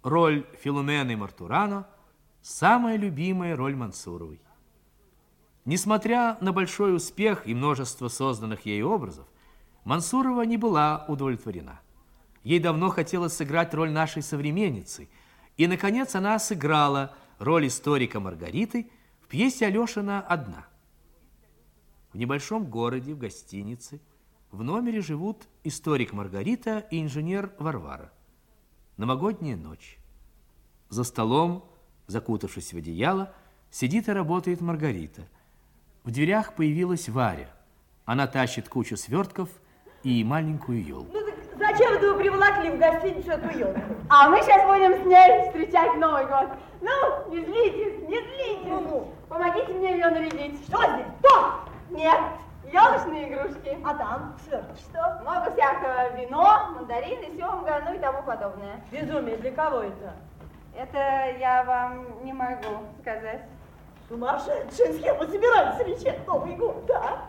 Роль Филумены Мартурано – самая любимая роль Мансуровой. Несмотря на большой успех и множество созданных ею образов, Мансурова не была удовлетворена. Ей давно хотелось сыграть роль нашей современницы, и, наконец, она сыграла роль историка Маргариты в пьесе Алешина «Одна». В небольшом городе, в гостинице, в номере живут историк Маргарита и инженер Варвара. Новогодняя ночь. За столом, закутавшись в одеяло, сидит и работает Маргарита. В дверях появилась Варя. Она тащит кучу свертков и маленькую елку. Ну так зачем вы приволокли в гостиницу эту елку? А мы сейчас будем с ней встречать Новый год. Ну, не злитесь, не злитесь. Помогите мне ее нарядить. Что здесь? Что? Нет, елочные игрушки. А там свертки что? Много всякого: вино, мандарины, семга, ну и тому подобное. Безумие, для кого это? Это я вам не могу сказать. Сумасшедшая схема, собирается встречать Новый год, да?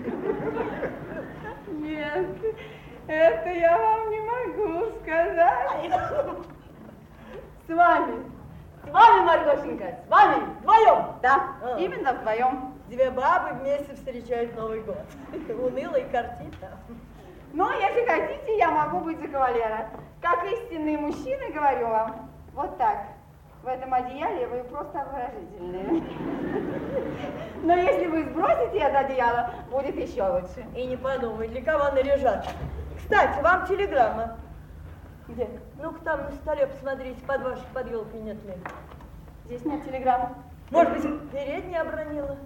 Нет, это я вам не могу сказать. С вами, Маргошенька, с вами. Вдвоем? Да, именно вдвоем. Две бабы вместе встречают Новый год. Унылая картина. Но если хотите, я могу быть за кавалера. Как истинный мужчина, говорю вам, вот так. В этом одеяле вы просто обворожительные. Но если вы сбросите это одеяло, будет еще лучше. И не подумай, для кого наряжаться. Кстати, вам телеграмма. Где? Ну-ка там на столе посмотрите, под вашей под елкой нет ли. Здесь нет телеграммы. Может быть, передняя обронила.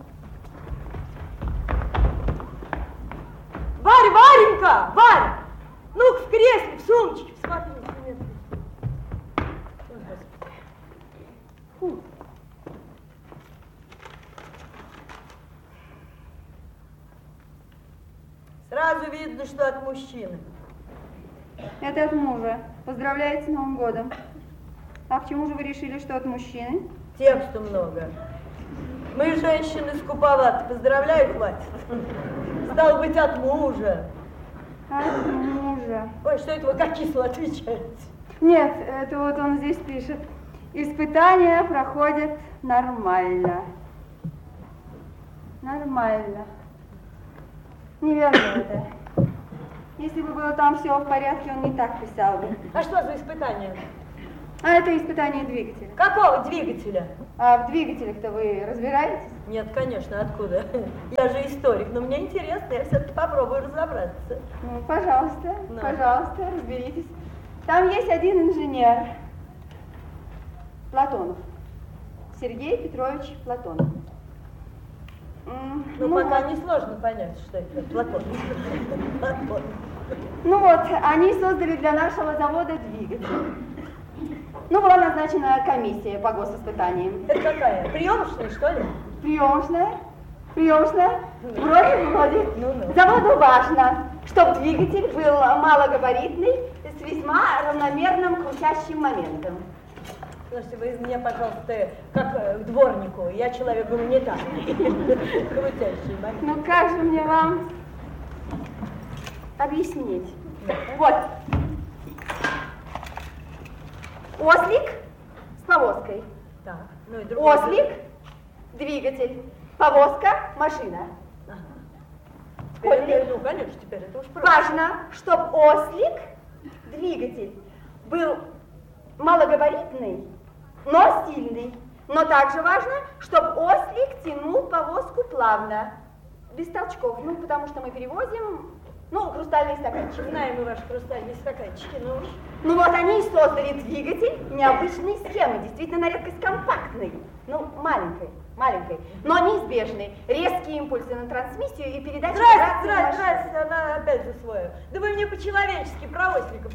Варя, Варенька! Варя! Ну-ка в кресле, в сумочке, посмотри. Сразу видно, что от мужчины. Это от мужа. Поздравляете с Новым годом. А почему же вы решили, что от мужчины? Тексту много. Мы, женщины, скуповаты. Поздравляю, хватит. Стало быть, от мужа. От мужа. Ой, что это вы как кисло отвечаете? Нет, это вот он здесь пишет. Испытания проходят нормально. Нормально. Неверно это. Если бы было там все в порядке, он не так писал бы. А что за испытание? А это испытание двигателя. Какого двигателя? А в двигателях-то вы разбираетесь? Нет, конечно, откуда? Я же историк, но мне интересно, я все-таки попробую разобраться. Ну, пожалуйста, Ну. пожалуйста, разберитесь. Там есть один инженер. Платонов. Сергей Петрович Платонов. Ну, пока вот. Несложно понять, что это Платон. Платон. Ну вот, они создали для нашего завода двигатель. Ну, была назначена комиссия по госиспытаниям. Это какая? Приемочная, что ли? Приемочная? Приемочная? Вроде. Ну. Заводу важно, чтобы двигатель был малогабаритный, с весьма равномерным крутящим моментом. Слушайте, вы из меня, пожалуйста, как к дворнику. Я человек гуманитарный. Крутящий момент. Ну, как же мне вам объяснить? Вот. Ослик с повозкой. Так, ну и другой. Ослик, двигатель, повозка, машина. Ага. Теперь, Теперь, ну, конечно, теперь это уж просто. важно, чтобы ослик, двигатель, был малогабаритный, но сильный. Но также важно, чтобы ослик тянул повозку плавно, без толчков. Ну, потому что мы перевозим, ну, хрустальные стаканчики. Знаем мы ваши хрустальные стаканчики, ну уж. Ну вот они и создали двигатель необычной схемы, действительно на редкость компактный, ну, маленькой, но неизбежный. Резкие импульсы на трансмиссию и передачу. Здрасте, она опять за свое. Да вы мне по-человечески, про ослика.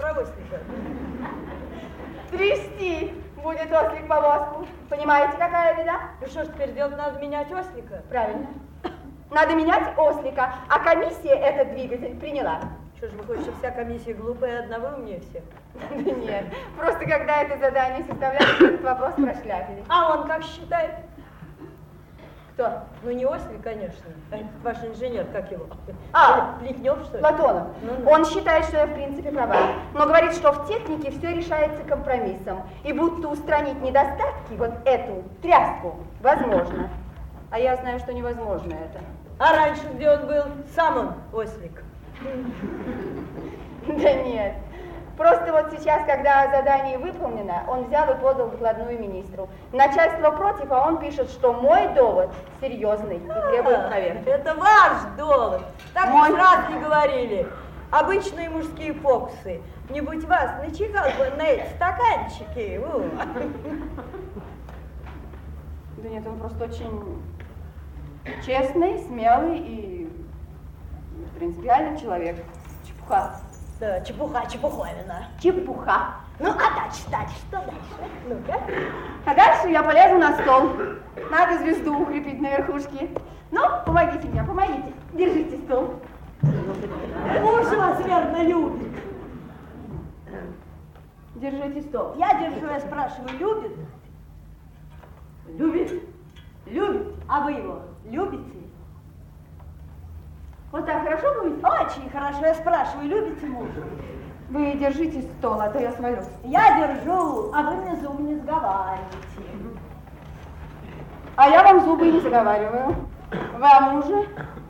Трясти будет ослик повозку. Понимаете, какая беда? Ну что ж теперь делать, надо менять ослика? Правильно. Надо менять ослика, а комиссия этот двигатель приняла. Что ж, выходит, что вся комиссия глупая, одна вы умнее всех? Да нет, просто когда это задание составляли, этот вопрос прошляпили. А он как считает? Кто? Ну, не Ослик, конечно. А этот ваш инженер, как его? Плетнев, что ли? Платонов. Ну. Он считает, что я в принципе права, но говорит, что в технике все решается компромиссом. И будто устранить недостатки, вот эту тряску, возможно. А я знаю, что невозможно это. А раньше где он был? Сам он Ослик. Да нет. Просто вот сейчас, когда задание выполнено, он взял и подал докладную министру. Начальство против, а он пишет, что мой довод серьезный и требует проверки. Это ваш довод. Так Мой. мы сразу не говорили. Обычные мужские фокусы. Не будь вас, начихал бы на эти стаканчики. Да нет, он просто очень честный, смелый и принципиальный человек. Чепуха. Да, чепуха, чепуховина. Чепуха. Ну, а дальше, что дальше? Ну-ка. А дальше я полезу на стол. Надо звезду укрепить на верхушке. Ну, помогите мне, помогите. Держите стол. Муж вас верно любит. Держите стол. Я держу, я спрашиваю, любит? Любит? Любит. А вы его любите? Вот так хорошо будет? Очень хорошо, я спрашиваю, любите мужа? Вы держите стол, а то я свалюсь. Я держу, а вы мне зуб не сговариваете. А я вам зубы не заговариваю. Вы о муже?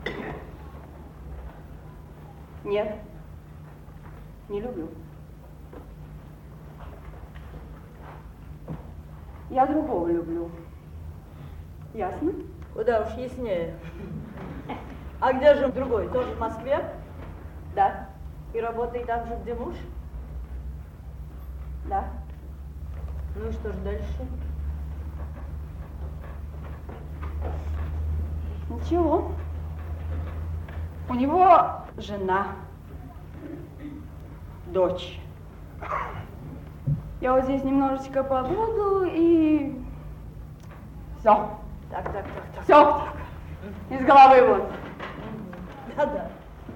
Нет. Не люблю. Я другого люблю. Ясно? Куда уж яснее. А где же другой? Тоже в Москве? Да. И работает там же, где муж? Да. Ну и что же дальше? Ничего. У него жена, дочь. Я вот здесь немножечко побуду и все. Так. Все. Из головы вон. Да.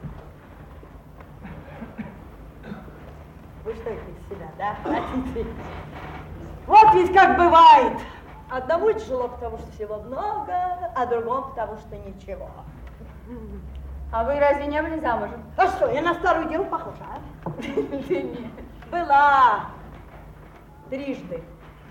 Вы что это из себя, да? Хотите? Вот ведь как бывает. Одному тяжело, потому что всего много, а другому, потому что ничего. А вы разве не были замужем? А что, я на старую деву похожа, а? Ты нет. Была. Трижды.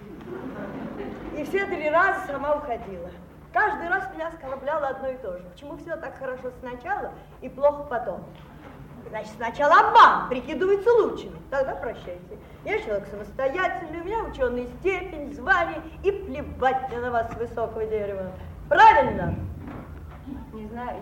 И все 3 раза сама уходила. Каждый раз меня оскорбляло одно и то же. Почему все так хорошо сначала и плохо потом? Значит, сначала обман, прикидываются лучшими. Тогда прощайте. Я человек самостоятельный, у меня ученая степень, звание, и плевать мне на вас с высокого дерева. Правильно? Не знаю.